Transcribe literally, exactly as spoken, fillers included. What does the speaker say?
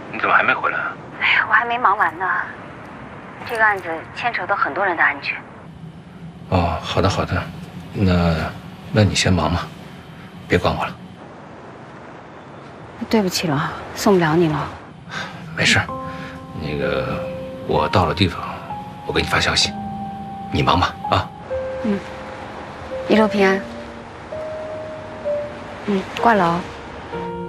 你怎么还没回来啊？ 哎呀，我还没忙完呢。这个案子牵扯到很多人的安全。 哦，好的好的，那那你先忙吧，别管我了。 对不起了，送不了你了。 没事，那个我到了地方，我给你发消息。你忙吧啊。 嗯，一路平安。嗯，挂了哦。